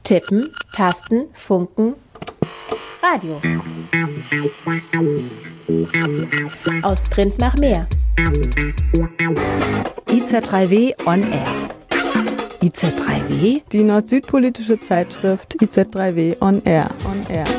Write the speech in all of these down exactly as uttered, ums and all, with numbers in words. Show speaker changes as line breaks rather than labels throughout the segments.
Tippen, Tasten, Funken, Radio. Aus Print nach mehr.
I Z drei W on Air. I Z drei W?
Die nord-süd-politische Zeitschrift I Z drei W on Air. On Air.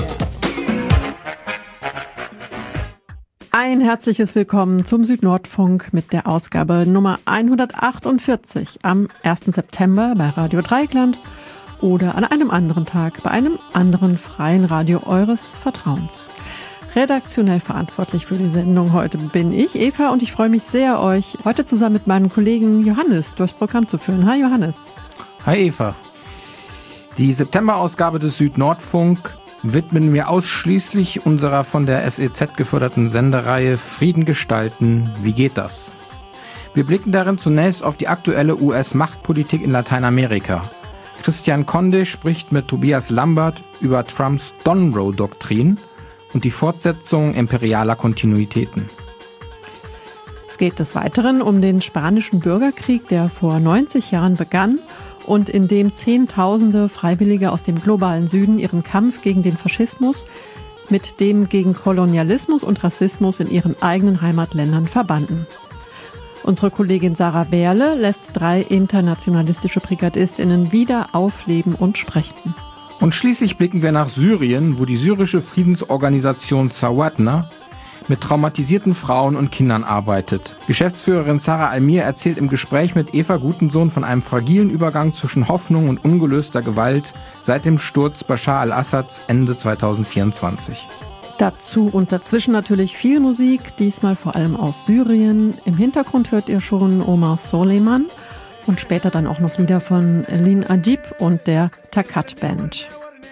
Ein herzliches Willkommen zum Südnordfunk mit der Ausgabe Nummer hundertachtundvierzig am ersten September bei Radio Dreieckland oder an einem anderen Tag bei einem anderen freien Radio eures Vertrauens. Redaktionell verantwortlich für die Sendung heute bin ich, Eva, und ich freue mich sehr, euch heute zusammen mit meinem Kollegen Johannes durchs Programm zu führen. Hi Johannes.
Hi Eva. Die September-Ausgabe des Südnordfunk widmen wir ausschließlich unserer von der S E Z geförderten Sendereihe Frieden gestalten, wie geht das? Wir blicken darin zunächst auf die aktuelle U S-Machtpolitik in Lateinamerika. Christian Conde spricht mit Tobias Lambert über Trumps Donroe-Doktrin und die Fortsetzung imperialer Kontinuitäten.
Es geht des Weiteren um den spanischen Bürgerkrieg, der vor neunzig Jahren begann und in dem Zehntausende Freiwillige aus dem globalen Süden ihren Kampf gegen den Faschismus mit dem gegen Kolonialismus und Rassismus in ihren eigenen Heimatländern verbanden. Unsere Kollegin Sarah Berle lässt drei internationalistische BrigadistInnen wieder aufleben und sprechen.
Und schließlich blicken wir nach Syrien, wo die syrische Friedensorganisation Sawatna mit traumatisierten Frauen und Kindern arbeitet. Geschäftsführerin Sarah Almir erzählt im Gespräch mit Eva Gutensohn von einem fragilen Übergang zwischen Hoffnung und ungelöster Gewalt seit dem Sturz Bashar al-Assads Ende zweitausendvierundzwanzig.
Dazu und dazwischen natürlich viel Musik, diesmal vor allem aus Syrien. Im Hintergrund hört ihr schon Omar Soleiman und später dann auch noch Lieder von Lin Ajib und der Takat Band.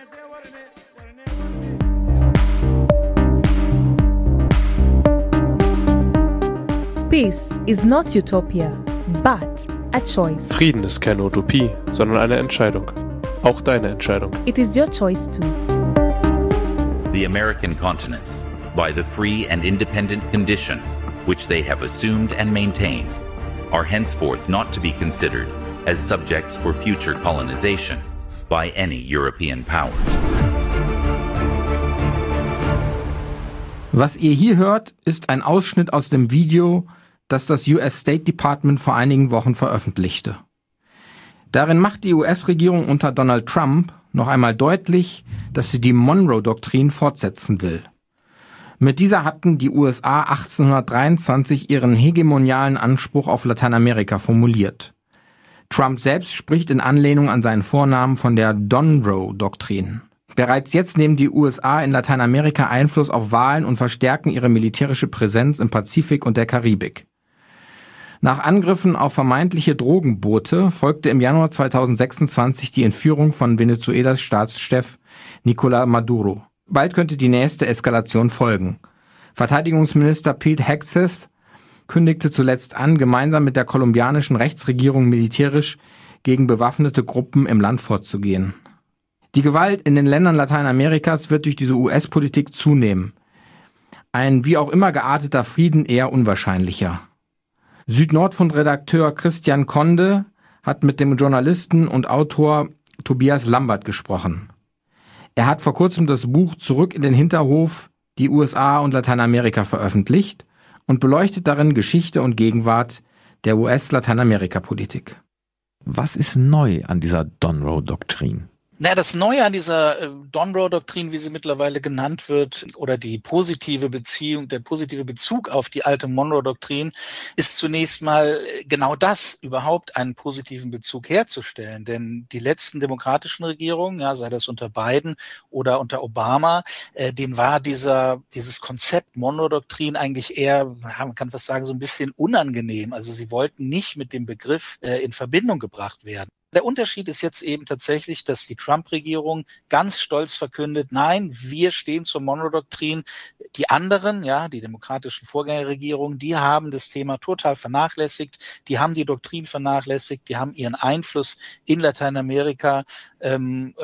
Peace is not utopia, but a choice.
Frieden ist keine Utopie, sondern eine Entscheidung. Auch deine Entscheidung.
It is your choice too.
The American continents, by the free and independent condition which they have assumed and maintained, are henceforth not to be considered as subjects for future colonization by any European powers.
Was ihr hier hört, ist ein Ausschnitt aus dem Video, das das U S State Department vor einigen Wochen veröffentlichte. Darin macht die U S-Regierung unter Donald Trump noch einmal deutlich, dass sie die Monroe-Doktrin fortsetzen will. Mit dieser hatten die U S A achtzehnhundertdreiundzwanzig ihren hegemonialen Anspruch auf Lateinamerika formuliert. Trump selbst spricht in Anlehnung an seinen Vornamen von der Donroe-Doktrin. Bereits jetzt nehmen die U S A in Lateinamerika Einfluss auf Wahlen und verstärken ihre militärische Präsenz im Pazifik und der Karibik. Nach Angriffen auf vermeintliche Drogenboote folgte im Januar zweitausendsechsundzwanzig die Entführung von Venezuelas Staatschef Nicolás Maduro. Bald könnte die nächste Eskalation folgen. Verteidigungsminister Pete Hegseth kündigte zuletzt an, gemeinsam mit der kolumbianischen Rechtsregierung militärisch gegen bewaffnete Gruppen im Land vorzugehen. Die Gewalt in den Ländern Lateinamerikas wird durch diese U S-Politik zunehmen. Ein wie auch immer gearteter Frieden eher unwahrscheinlicher. Südnordfunk-Redakteur Christian Conde hat mit dem Journalisten und Autor Tobias Lambert gesprochen. Er hat vor kurzem das Buch Zurück in den Hinterhof, die U S A und Lateinamerika veröffentlicht und beleuchtet darin Geschichte und Gegenwart der U S-Lateinamerika-Politik.
Was ist neu an dieser Donroe-Doktrin?
Na, das Neue an dieser äh, Donroe-Doktrin, wie sie mittlerweile genannt wird, oder die positive Beziehung, der positive Bezug auf die alte Monroe-Doktrin, ist zunächst mal genau das, überhaupt einen positiven Bezug herzustellen. Denn die letzten demokratischen Regierungen, ja, sei das unter Biden oder unter Obama, äh, denen war dieser dieses Konzept Monroe-Doktrin eigentlich eher, ja, man kann fast sagen, so ein bisschen unangenehm. Also sie wollten nicht mit dem Begriff äh, in Verbindung gebracht werden. Der Unterschied ist jetzt eben tatsächlich, dass die Trump-Regierung ganz stolz verkündet, nein, wir stehen zur Monroe-Doktrin. Die anderen, ja, die demokratischen Vorgängerregierungen, die haben das Thema total vernachlässigt, die haben die Doktrin vernachlässigt, die haben ihren Einfluss in Lateinamerika ähm, äh,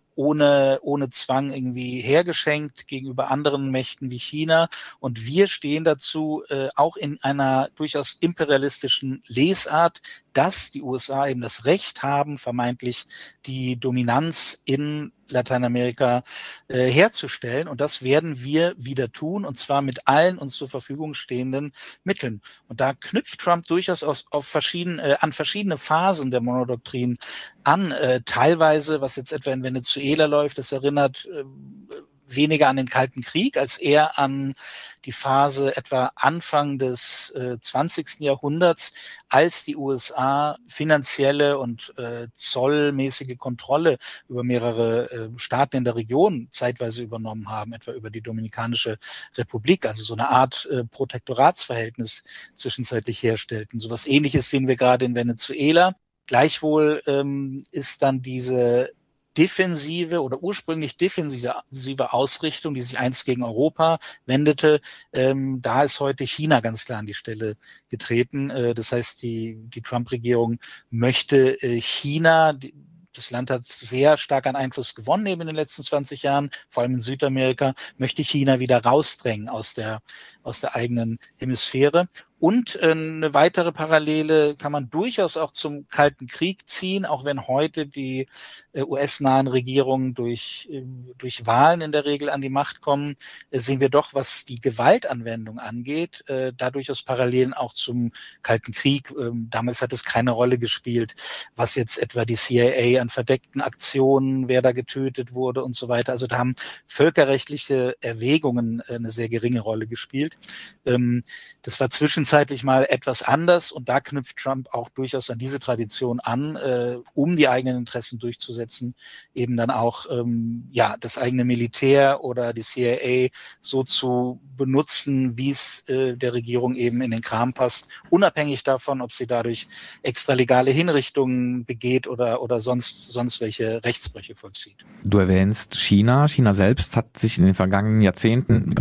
ohne, ohne Zwang irgendwie hergeschenkt gegenüber anderen Mächten wie China. Und wir stehen dazu äh, auch in einer durchaus imperialistischen Lesart, dass die U S A eben das Recht haben, vermeintlich die Dominanz in Lateinamerika äh, herzustellen. Und das werden wir wieder tun, und zwar mit allen uns zur Verfügung stehenden Mitteln. Und da knüpft Trump durchaus auf, auf verschiedene, äh, an verschiedene Phasen der Monodoktrin an. Äh, teilweise, was jetzt etwa in Venezuela läuft, das erinnert äh, weniger an den Kalten Krieg als eher an die Phase etwa Anfang des äh, zwanzigsten Jahrhunderts, als die U S A finanzielle und äh, zollmäßige Kontrolle über mehrere äh, Staaten in der Region zeitweise übernommen haben, etwa über die Dominikanische Republik, also so eine Art äh, Protektoratsverhältnis zwischenzeitlich herstellten. So was Ähnliches sehen wir gerade in Venezuela. Gleichwohl ähm, ist dann diese defensive oder ursprünglich defensive Ausrichtung, die sich einst gegen Europa wendete, ähm, da ist heute China ganz klar an die Stelle getreten. Äh, das heißt, die, die Trump-Regierung möchte äh, China, die, das Land hat sehr stark an Einfluss gewonnen eben in den letzten zwanzig Jahren, vor allem in Südamerika, möchte China wieder rausdrängen aus der, aus der eigenen Hemisphäre. Und äh, eine weitere Parallele kann man durchaus auch zum Kalten Krieg ziehen, auch wenn heute die äh, U S-nahen Regierungen durch, äh, durch Wahlen in der Regel an die Macht kommen, äh, sehen wir doch, was die Gewaltanwendung angeht, äh, da durchaus Parallelen auch zum Kalten Krieg. Ähm, damals hat es keine Rolle gespielt, was jetzt etwa die C I A an verdeckten Aktionen, wer da getötet wurde und so weiter. Also da haben völkerrechtliche Erwägungen äh, eine sehr geringe Rolle gespielt. Ähm, das war zwischenzeitlich zeitlich mal etwas anders, und da knüpft Trump auch durchaus an diese Tradition an, äh, um die eigenen Interessen durchzusetzen, eben dann auch ähm, ja das eigene Militär oder die C I A so zu benutzen, wie es äh, der Regierung eben in den Kram passt, unabhängig davon, ob sie dadurch extralegale Hinrichtungen begeht oder oder sonst sonst welche Rechtsbrüche vollzieht.
Du erwähnst China. China selbst hat sich in den vergangenen Jahrzehnten